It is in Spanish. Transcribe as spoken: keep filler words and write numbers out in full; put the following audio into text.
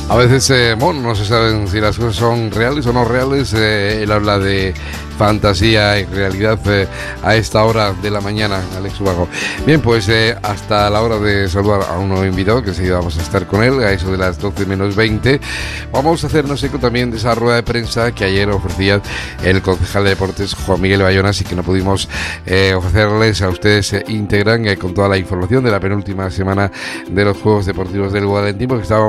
A veces, eh, bueno, no se saben si las cosas son reales o no reales. Eh, él habla de fantasía y realidad eh, a esta hora de la mañana, Alex Ubago. Bien, pues eh, hasta la hora de saludar a un nuevo invitado, que enseguida vamos a estar con él, a eso de las doce menos veinte. Vamos a hacernos eco también de esa rueda de prensa que ayer ofrecía el concejal de deportes, Juan Miguel Bayona, y que no pudimos eh, ofrecerles a ustedes eh, íntegra eh, con toda la información de la penúltima semana de los Juegos Deportivos del Guadalentín, porque estaba